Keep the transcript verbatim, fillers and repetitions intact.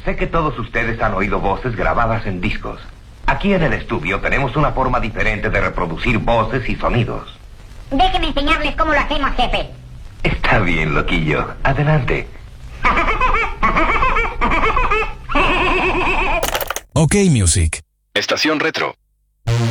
Sé que todos ustedes han oído voces grabadas en discos. Aquí en el estudio tenemos una forma diferente de reproducir voces y sonidos. Déjeme enseñarles cómo lo hacemos, jefe. Está bien, loquillo. Adelante. OK Music. Estación Retro.